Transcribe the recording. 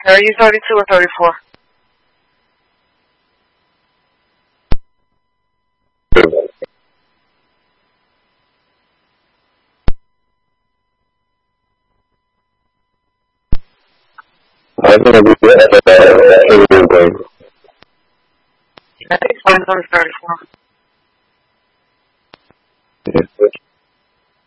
Are you 32 or 34? I'm going to be I think mine's only 34.